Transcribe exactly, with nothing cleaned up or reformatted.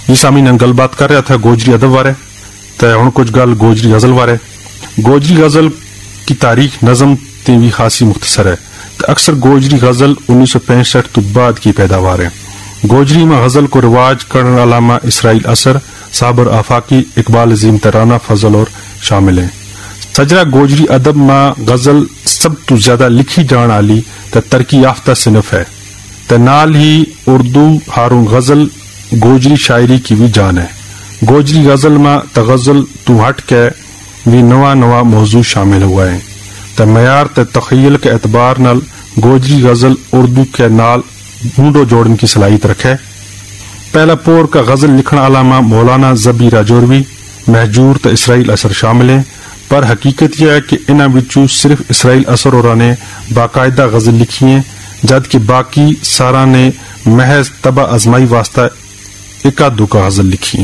جی سامعین گل بات کر رہا تھا گوجری ادب بارے، تو ہن کچھ گل گوجری غزل بارے۔ گوجری غزل کی تاریخ نظم تے بھی خاصی مختصر ہے، تو اکثر گوجری غزل انیس سو پینسٹھ تو بعد کی پیداوار ہے۔ گوجری میں غزل کو رواج کرنے علامہ اسرائیل اثر، صابر آفاقی، اقبال عظیم ترانہ، فضل اور شامل ہیں۔ سجرہ گوجری ادب میں غزل سب تو زیادہ لکھی جان والی تے ترقی یافتہ صنف ہے، تے نال ہی اردو ہارون غزل گوجری شاعری کی بھی جان ہے۔ گوجری غزل میں تغزل تو ہٹ کے بھی نواں نواں موضوع شامل ہوا ہے، تے معیار تے تخیل کے اعتبار نال گوجری غزل اردو کے نال ڈھونڈو جوڑن کی صلاحیت رکھے۔ پہلا پور کا غزل لکھن علامہ مولانا ذبی راجوروی، مہجور تے اسرائیل اثر شامل ہیں، پر حقیقت یہ ہے کہ انہاں وچوں صرف اسرائیل اثر اور نے باقاعدہ غزل لکھی ہیں، جبکہ باقی سارا نے محض طبع ازمائی واسطہ اکا دکا غزل لکھی ہیں۔